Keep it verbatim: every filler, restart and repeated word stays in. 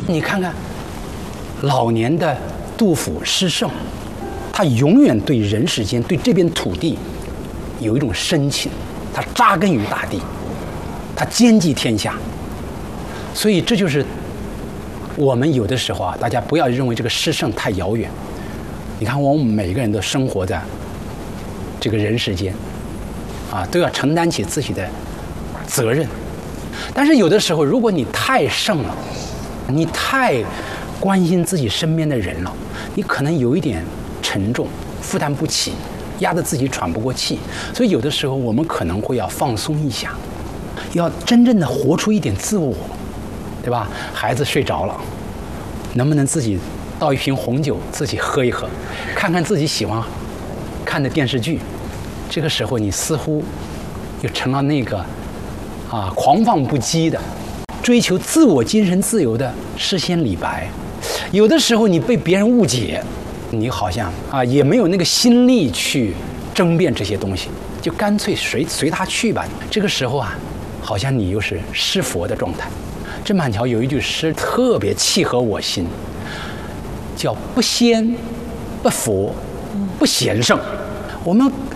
你看看老年的杜甫诗圣，他永远对人世间、对这片土地有一种深情，他扎根于大地，他兼济天下。所以这就是我们有的时候啊，大家不要认为这个诗圣太遥远。你看，我们每个人都生活在这个人世间，啊，都要承担起自己的责任。但是有的时候，如果你太圣了，你太关心自己身边的人了，你可能有一点沉重，负担不起，压得自己喘不过气。所以有的时候我们可能会要放松一下，要真正的活出一点自我，对吧？孩子睡着了，能不能自己倒一瓶红酒自己喝一喝，看看自己喜欢看的电视剧？这个时候你似乎又成了那个啊狂放不羁的追求自我精神自由的诗仙李白。有的时候你被别人误解，你好像啊也没有那个心力去争辩这些东西，就干脆随随他去吧。这个时候啊，好像你又是诗佛的状态。郑板桥有一句诗特别契合我心，叫不仙不佛不贤圣。我们